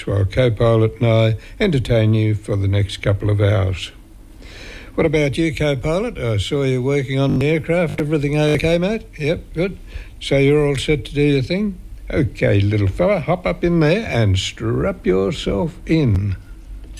while co-pilot and I entertain you for the next couple of hours. What about you, co-pilot? I saw you working on the aircraft. Everything okay, mate? Yep, good. So you're all set to do your thing? Okay, little fella, hop up in there and strap yourself in.